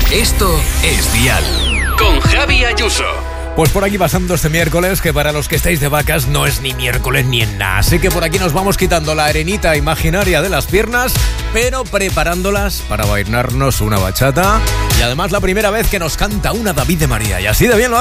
Esto es Dial. Con Javi Ayuso. Pues por aquí pasando este miércoles, que para los que estáis de vacas no es ni miércoles ni en nada. Así que por aquí nos vamos quitando la arenita imaginaria de las piernas, pero preparándolas para bailarnos una bachata. Y además la primera vez que nos canta una David de María. Y así de bien lo hace.